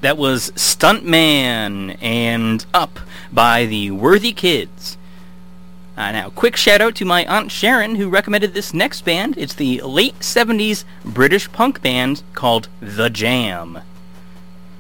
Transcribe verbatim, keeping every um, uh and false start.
That was Stuntman and Up by the Worthy Kids. Uh, now, quick shout out to my Aunt Sharon, who recommended this next band. It's the late seventies British punk band called The Jam.